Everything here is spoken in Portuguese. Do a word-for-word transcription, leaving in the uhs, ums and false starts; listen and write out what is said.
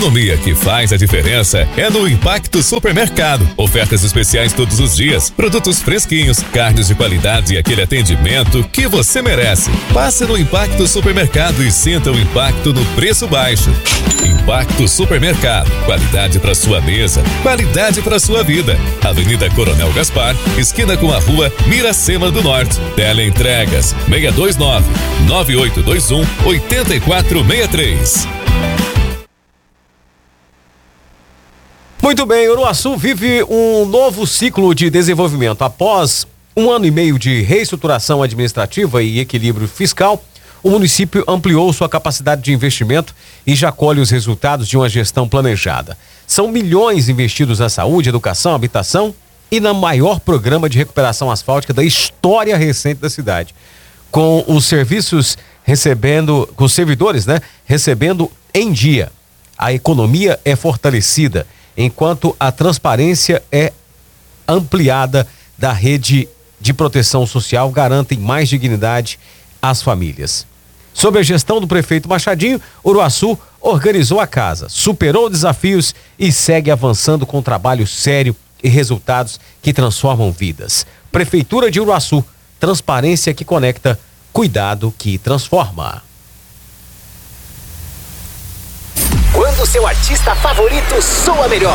economia que faz a diferença é no Impacto Supermercado. Ofertas especiais todos os dias, produtos fresquinhos, carnes de qualidade e aquele atendimento que você merece. Passe no Impacto Supermercado e sinta o impacto no preço baixo. Impacto Supermercado, qualidade para sua mesa, qualidade para sua vida. Avenida Coronel Gaspar, esquina com a Rua Miracema do Norte. Teleentregas seis dois nove, nove oito dois um, oito quatro seis três. Muito bem, Uruaçu vive um novo ciclo de desenvolvimento. Após um ano e meio de reestruturação administrativa e equilíbrio fiscal, o município ampliou sua capacidade de investimento e já colhe os resultados de uma gestão planejada. São milhões investidos na saúde, educação, habitação e no maior programa de recuperação asfáltica da história recente da cidade. Com os serviços recebendo, com os servidores, né, recebendo em dia. A economia é fortalecida, enquanto a transparência é ampliada da rede de proteção social, garantem mais dignidade às famílias. Sob a gestão do prefeito Machadinho, Uruaçu organizou a casa, superou desafios e segue avançando com trabalho sério e resultados que transformam vidas. Prefeitura de Uruaçu, transparência que conecta, cuidado que transforma. Quando seu artista favorito soa melhor.